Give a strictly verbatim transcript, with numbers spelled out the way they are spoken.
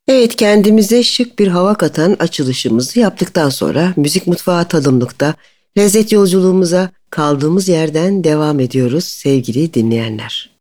Evet, kendimize şık bir hava katan açılışımızı yaptıktan sonra müzik mutfağı tadımlıkta lezzet yolculuğumuza kaldığımız yerden devam ediyoruz sevgili dinleyenler.